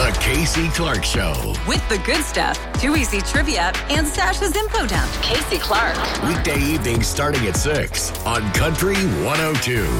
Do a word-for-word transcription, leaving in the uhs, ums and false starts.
The Casey Clark Show. With the good stuff, Too Easy Trivia, and Sasha's Info Dump. Casey Clark. Weekday evenings starting at six on Country one oh two.